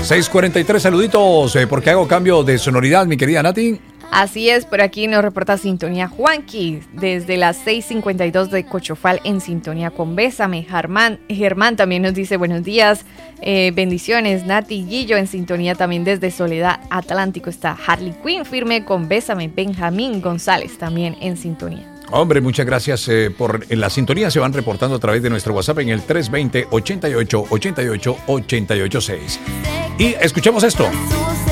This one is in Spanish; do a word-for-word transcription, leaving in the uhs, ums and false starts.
seis cuarenta y tres, saluditos, eh, porque hago cambio de sonoridad, mi querida Nati. Así es, por aquí nos reporta Sintonía Juanqui, desde las seis cincuenta y dos de Cochofal en sintonía con Bésame. Germán, Germán también nos dice buenos días, eh, bendiciones. Nati Guillo en sintonía también desde Soledad Atlántico está Harley Quinn firme con Bésame. Benjamín González también en sintonía. Hombre, muchas gracias eh, por en la sintonía. Se van reportando a través de nuestro WhatsApp en el tres dos cero, ochenta y ocho, ochenta y ocho, ochenta y ocho seis. Y escuchemos esto.